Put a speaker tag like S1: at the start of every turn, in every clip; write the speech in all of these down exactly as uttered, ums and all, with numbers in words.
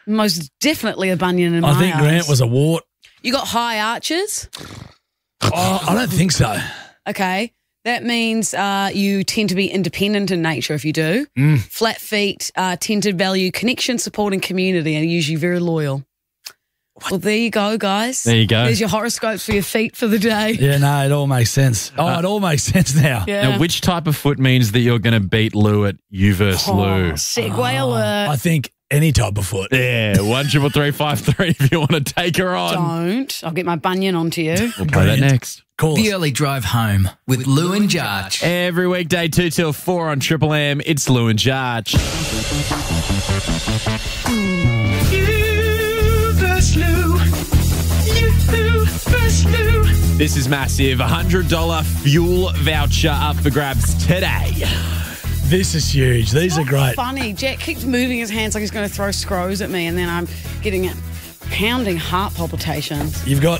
S1: Most definitely a bunion in my
S2: I think
S1: eyes.
S2: Grant was a wart.
S1: You got high arches?
S2: Oh, I don't think so.
S1: Okay. That means uh, you tend to be independent in nature if you do.
S2: Mm.
S1: Flat feet uh, tend to value connection, support, and community and are usually very loyal. What? Well, there you go, guys.
S3: There you go.
S1: There's your horoscopes for your feet for the day.
S2: Yeah, no, it all makes sense. Oh,
S3: Uh,
S2: it all makes sense now.
S1: Yeah.
S3: Now, which type of foot means that you're going to beat Lou at you versus
S1: Oh,
S3: Lou?
S1: segue alert.
S2: I think any type of foot.
S3: Yeah, one triple three five three if you want to take her on.
S1: Don't. I'll get my bunion onto you.
S3: We'll play that
S2: Brilliant.
S3: next.
S2: Call
S4: The
S2: us.
S4: Early Drive Home with Lou and Jarch.
S3: Every weekday, two till four on Triple M, it's Lou and Jarch. This is massive. one hundred dollars fuel voucher up for grabs today.
S2: This is huge. These are great.
S1: Funny. Jack keeps moving his hands like he's going to throw scrows at me, and then I'm getting it pounding heart palpitations.
S2: You've got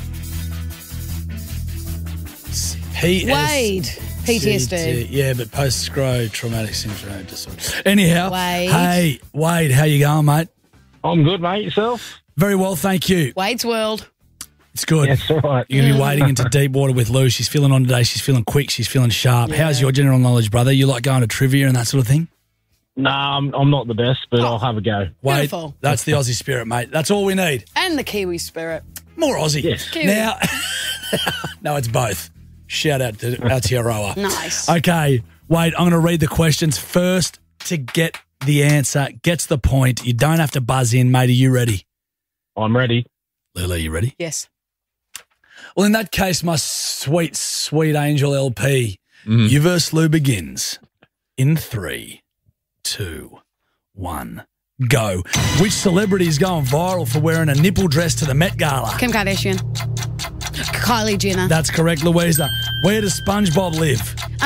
S2: P S
S1: Wade. P T S D.
S2: Yeah, but post-scro traumatic syndrome disorder. Anyhow,
S1: Wade.
S2: hey, Wade, how you going, mate?
S5: I'm good, mate. Yourself?
S2: Very well, thank you.
S1: Wade's World.
S2: It's good.
S5: That's all right.
S2: You're going to be wading into deep water with Lou. She's feeling on today. She's feeling quick. She's feeling sharp.
S1: Yeah.
S2: How's your general knowledge, brother? You like going to trivia and that sort of thing?
S5: Nah, I'm, I'm not the best, but I'll have a go.
S2: Wade,
S1: Beautiful.
S2: that's the Aussie spirit, mate. That's all we need.
S1: And the Kiwi spirit.
S2: More Aussie.
S5: Yes.
S1: Kiwi.
S2: Now, no, it's both. Shout out to Aotearoa.
S1: Nice.
S2: Okay, Wade, I'm going to read the questions first to get the answer. Gets the point. You don't have to buzz in, mate. Are you ready?
S5: I'm ready.
S2: Lila, you ready?
S1: Yes.
S2: Well, in that case, my sweet, sweet angel L P, you versus Lou begins in three, two, one, go. Which celebrity is going viral for wearing a nipple dress to the Met Gala?
S1: Kim Kardashian. Kylie Jenner.
S2: That's correct, Louisa. Where does SpongeBob live?